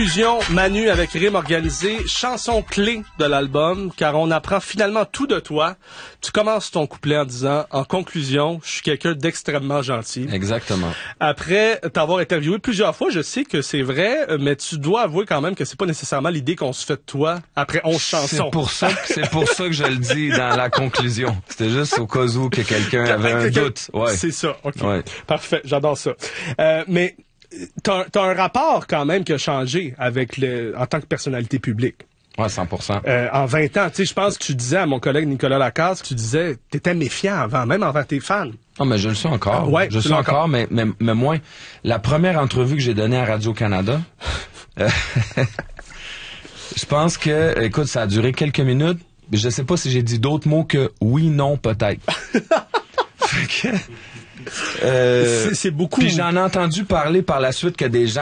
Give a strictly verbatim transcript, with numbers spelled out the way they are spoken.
Fusion Manu avec Rime Organisé, chanson clé de l'album, car on apprend finalement tout de toi. Tu commences ton couplet en disant, en conclusion, je suis quelqu'un d'extrêmement gentil. Exactement. Après t'avoir interviewé plusieurs fois, je sais que c'est vrai, mais tu dois avouer quand même que c'est pas nécessairement l'idée qu'on se fait de toi après onze chansons. C'est pour ça, c'est pour ça que je le dis dans la conclusion. C'était juste au cas où que quelqu'un avait un doute. Ouais. C'est ça, ok. Ouais. Parfait, j'adore ça. Euh, mais T'as, t'as un rapport quand même qui a changé avec le, en tant que personnalité publique. Ouais, cent pour cent. Euh, en vingt ans, tu sais, je pense que tu disais à mon collègue Nicolas Lacasse, tu disais, t'étais méfiant avant, même envers tes fans. Non, mais je le suis encore. Ah, ouais, je le suis encore, encore mais, mais, mais moins. La première entrevue que j'ai donnée à Radio-Canada, euh, je pense que, écoute, ça a duré quelques minutes. Je sais pas si j'ai dit d'autres mots que oui, non, peut-être. Fait que, Euh, c'est, c'est beaucoup. Puis j'en ai entendu parler par la suite que des gens